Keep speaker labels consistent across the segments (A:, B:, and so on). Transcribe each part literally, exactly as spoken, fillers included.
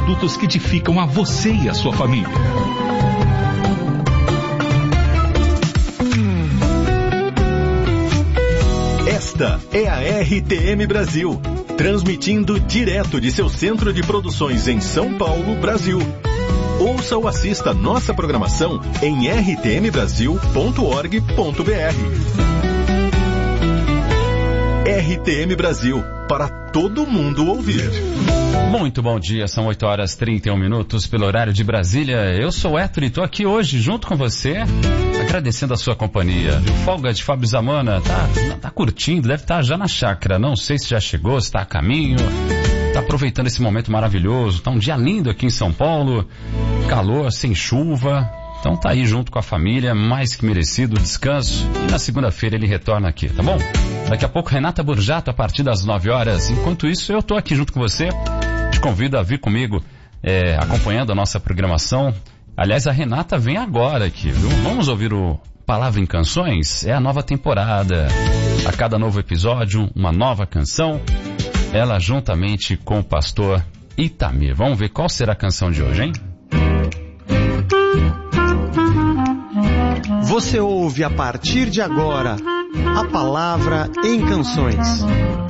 A: produtos que edificam a você e a sua família. Esta é a R T M Brasil, transmitindo direto de seu centro de produções em São Paulo, Brasil. Ouça ou assista nossa programação em r t m brasil ponto org ponto b r. R T M Brasil, para todo mundo ouvir.
B: Muito bom dia, são oito horas e trinta e um minutos pelo horário de Brasília. Eu sou o Héctor e estou aqui hoje junto com você, agradecendo a sua companhia. O Folga de Fábio Zamana tá, tá curtindo, deve estar já na chácara, não sei se já chegou, se está a caminho, está aproveitando esse momento maravilhoso. Tá um dia lindo aqui em São Paulo, calor, sem chuva. Então tá aí junto com a família, mais que merecido, descanso. E na segunda-feira ele retorna aqui, tá bom? Daqui a pouco Renata Burjato a partir das nove horas. Enquanto isso, eu tô aqui junto com você. Te convido a vir comigo, é, acompanhando a nossa programação. Aliás, a Renata vem agora aqui, viu? Vamos ouvir o Palavra em Canções? É a nova temporada. A cada novo episódio, uma nova canção. Ela juntamente com o pastor Itamir. Vamos ver qual será a canção de hoje, hein?
C: Você ouve a partir de agora a Palavra em Canções.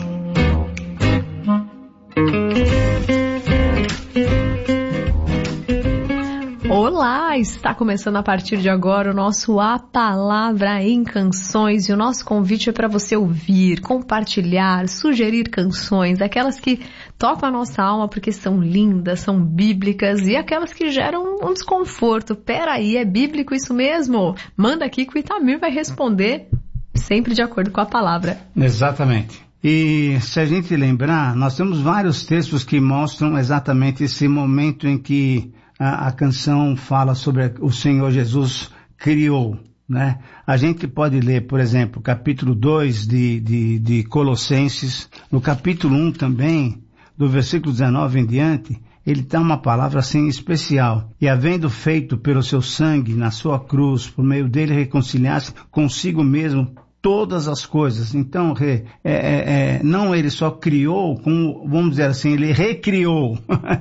D: Olá, está começando a partir de agora o nosso A Palavra em Canções e o nosso convite é para você ouvir, compartilhar, sugerir canções, aquelas que tocam a nossa alma porque são lindas, são bíblicas e aquelas que geram um desconforto. Peraí, é bíblico isso mesmo? Manda aqui que o Itamir vai responder sempre de acordo com a palavra.
E: Exatamente. E se a gente lembrar, nós temos vários textos que mostram exatamente esse momento em que a, a canção fala sobre o Senhor Jesus criou, né? A gente pode ler, por exemplo, capítulo dois de, de, de Colossenses, no capítulo um também, do versículo dezenove em diante, ele dá uma palavra assim especial. E havendo feito pelo seu sangue na sua cruz, por meio dele reconciliar-se consigo mesmo todas as coisas. Então, é, é, é, não ele só criou, como, vamos dizer assim, ele recriou.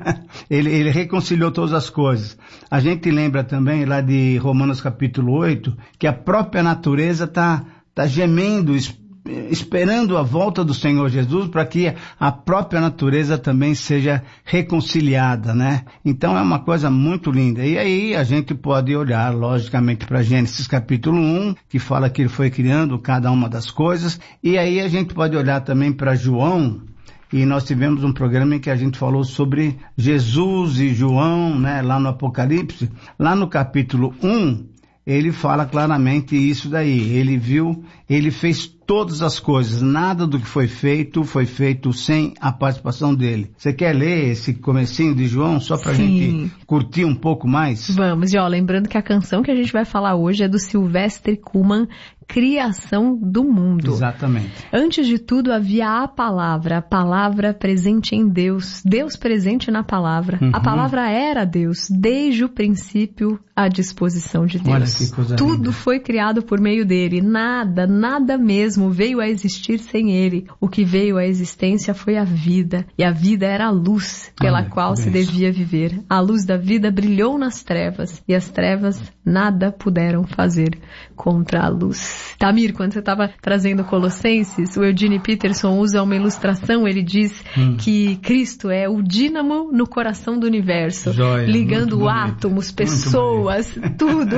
E: ele, ele reconciliou todas as coisas. A gente lembra também lá de Romanos capítulo oito, que a própria natureza está tá gemendo, esperando a volta do Senhor Jesus para que a própria natureza também seja reconciliada, né? Então é uma coisa muito linda. E aí a gente pode olhar, logicamente, para Gênesis capítulo um, que fala que ele foi criando cada uma das coisas. E aí a gente pode olhar também para João, e nós tivemos um programa em que a gente falou sobre Jesus e João, né? Lá no Apocalipse. Lá no capítulo um, ele fala claramente isso daí. Ele viu, ele fez todas as coisas, nada do que foi feito, foi feito sem a participação dele. Você quer ler esse comecinho de João, só pra Sim. gente curtir um pouco mais?
D: Vamos, e ó, lembrando que a canção que a gente vai falar hoje é do Sylvester Kuhlman, Criação do Mundo.
E: Exatamente.
D: Antes de tudo havia a palavra, a palavra presente em Deus, Deus presente na palavra. Uhum. A palavra era Deus, desde o princípio à disposição de Deus.
E: Olha que coisa
D: Tudo
E: linda.
D: foi criado por meio dele, nada, nada mesmo veio a existir sem ele. O que veio à existência foi a vida, e a vida era a luz pela
E: Olha,
D: qual se devia viver. A luz da vida brilhou nas trevas, e as trevas nada puderam fazer contra a luz. Tamir, quando você estava trazendo Colossenses, o Eugene Peterson usa uma ilustração, ele diz hum. que Cristo é o dínamo no coração do universo,
E: Joia,
D: ligando átomos, pessoas, tudo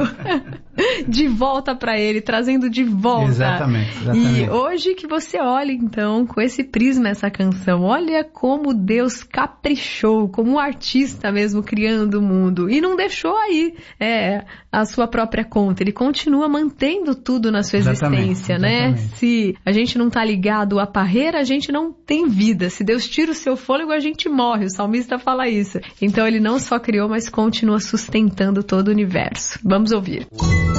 D: de volta para ele, trazendo de volta.
E: Exatamente, exatamente.
D: E hoje que você olha então com esse prisma essa canção, olha como Deus caprichou, como um artista mesmo criando o mundo, e não deixou aí é, a sua própria conta, ele continua mantendo tudo na sua existência, exatamente, né? Exatamente. Se a gente não tá ligado à parreira, a gente não tem vida. Se Deus tira o seu fôlego, a gente morre. O salmista fala isso. Então ele não só criou, mas continua sustentando todo o universo. Vamos ouvir.